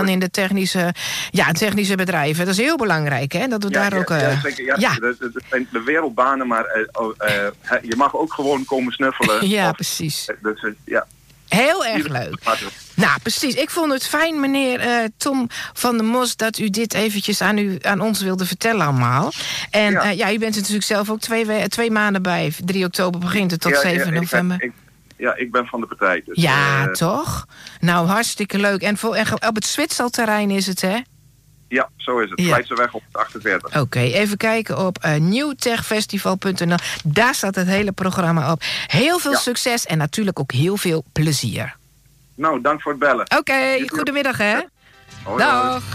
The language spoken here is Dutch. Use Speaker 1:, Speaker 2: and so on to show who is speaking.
Speaker 1: man in de technische bedrijven. Dat is heel belangrijk, hè? Dat we daar ook...
Speaker 2: Dat zijn de wereldbanen, maar je mag ook gewoon komen snuffelen.
Speaker 1: Ja, precies.
Speaker 2: Ja.
Speaker 1: Heel erg leuk. Nou, precies. Ik vond het fijn, meneer Tom van der Mos, dat u dit eventjes aan ons wilde vertellen allemaal. En u bent er natuurlijk zelf ook 2 maanden bij. 3 oktober begint het tot 7 november.
Speaker 2: Ik ben van de partij. Dus,
Speaker 1: toch? Nou, hartstikke leuk. En op het Zwitserterrein is het, hè?
Speaker 2: Ja, zo is het. Leidsterweg op 48.
Speaker 1: Oké, even kijken op newtechfestival.nl. Daar staat het hele programma op. Heel veel succes en natuurlijk ook heel veel plezier.
Speaker 2: Nou, dank voor het bellen.
Speaker 1: Oké, goedemiddag, hè?
Speaker 2: Hoi,
Speaker 1: dag.